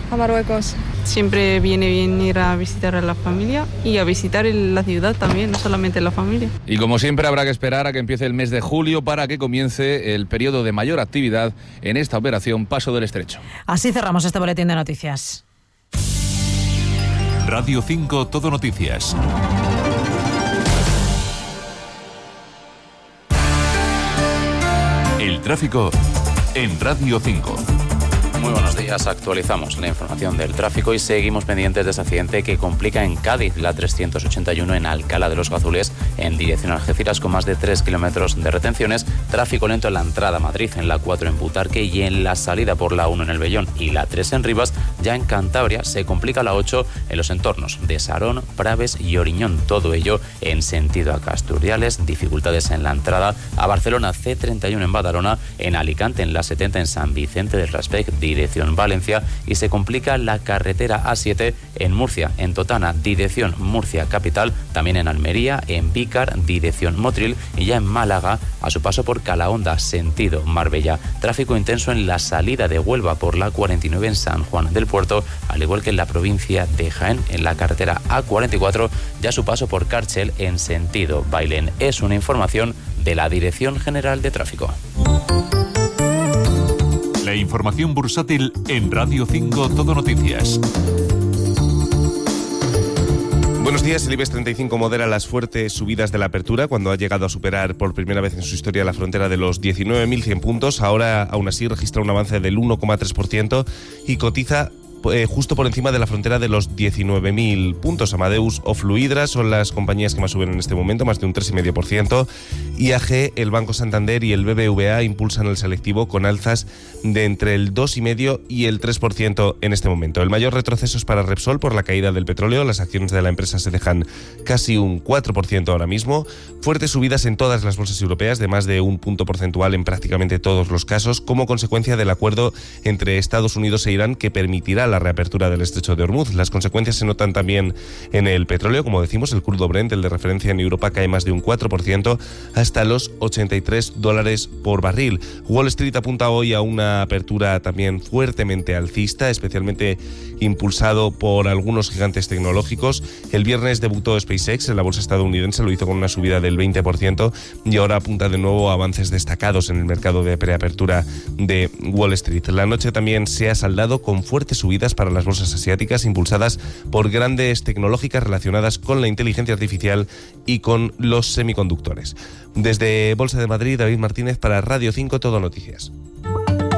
a Marruecos. Siempre viene bien ir a visitar a la familia y a visitar la ciudad también, no solamente la familia. Y como siempre habrá que esperar a que empiece el mes de julio para que comience el periodo de mayor actividad en esta operación Paso del Estrecho. Así cerramos este boletín de noticias. Radio 5 Todo Noticias. El tráfico en Radio 5. Muy buenos días, actualizamos la información del tráfico y seguimos pendientes de ese accidente que complica en Cádiz la 381 en Alcalá de los Gazules en dirección a Algeciras con más de 3 kilómetros de retenciones, tráfico lento en la entrada a Madrid, en la 4 en Butarque y en la salida por la 1 en el Vellón y la 3 en Rivas. Ya en Cantabria se complica la 8 en los entornos de Sarón, Praves y Oriñón, todo ello en sentido a Casturiales, dificultades en la entrada a Barcelona, C31 en Badalona, en Alicante en la 70 en San Vicente del Raspey, dirección Valencia, y se complica la carretera A7 en Murcia, en Totana, dirección Murcia capital, también en Almería, en Vícar, dirección Motril, y ya en Málaga, a su paso por Calahonda, sentido Marbella. Tráfico intenso en la salida de Huelva por la 49 en San Juan del Puerto, al igual que en la provincia de Jaén, en la carretera A44, ya a su paso por Cárchel en sentido Bailén. Es una información de la Dirección General de Tráfico. La información bursátil en Radio 5 Todo Noticias. Buenos días. El IBEX 35 modera las fuertes subidas de la apertura cuando ha llegado a superar por primera vez en su historia la frontera de los 19.100 puntos. Ahora, aún así, registra un avance del 1,3% y cotiza justo por encima de la frontera de los 19.000 puntos. Amadeus o Fluidra son las compañías que más suben en este momento, más de un 3,5%. IAG, el Banco Santander y el BBVA impulsan el selectivo con alzas de entre el 2,5% y el 3% en este momento. El mayor retroceso es para Repsol por la caída del petróleo. Las acciones de la empresa se dejan casi un 4% ahora mismo. Fuertes subidas en todas las bolsas europeas, de más de un punto porcentual en prácticamente todos los casos, como consecuencia del acuerdo entre Estados Unidos e Irán que permitirá la reapertura del estrecho de Hormuz. Las consecuencias se notan también en el petróleo. Como decimos, el crudo Brent, el de referencia en Europa, cae más de un 4% hasta los $83 por barril. Wall Street apunta hoy a una apertura también fuertemente alcista, especialmente impulsado por algunos gigantes tecnológicos. El viernes debutó SpaceX en la bolsa estadounidense, lo hizo con una subida del 20% y ahora apunta de nuevo a avances destacados en el mercado de preapertura de Wall Street. La noche también se ha saldado con fuertes subidas para las bolsas asiáticas, impulsadas por grandes tecnológicas relacionadas con la inteligencia artificial y con los semiconductores. Desde Bolsa de Madrid, David Martínez para Radio 5 Todo Noticias.